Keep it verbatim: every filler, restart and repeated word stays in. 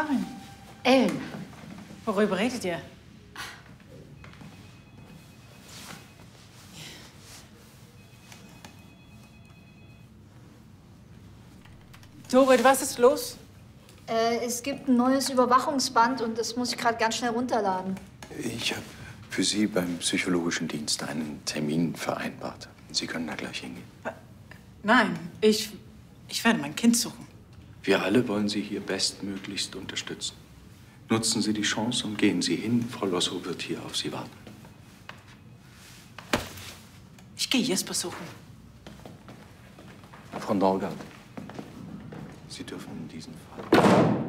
Karin. Ellen. Worüber redet ihr? Dorit, was ist los? Äh, es gibt ein neues Überwachungsband und das muss ich gerade ganz schnell runterladen. Ich habe für Sie beim psychologischen Dienst einen Termin vereinbart. Sie können da gleich hingehen. Nein, ich, ich werde mein Kind suchen. Wir alle wollen Sie hier bestmöglichst unterstützen. Nutzen Sie die Chance und gehen Sie hin. Frau Lossow wird hier auf Sie warten. Ich gehe Jesper suchen. Frau Norgard, Sie dürfen in diesem Fall